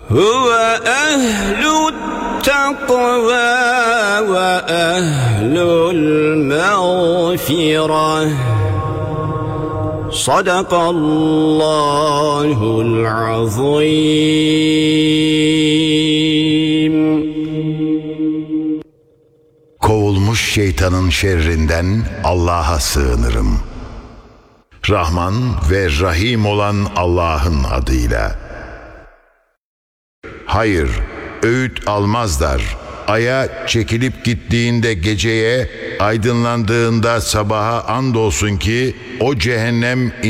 Huve ehlü't takva ve ehlül mağfireh. Sadakallahul azim. Kovulmuş şeytanın şerrinden Allah'a sığınırım. Rahman ve Rahim olan Allah'ın adıyla. Hayır, öğüt almazlar. Aya çekilip gittiğinde geceye, aydınlandığında sabaha andolsun ki o cehennem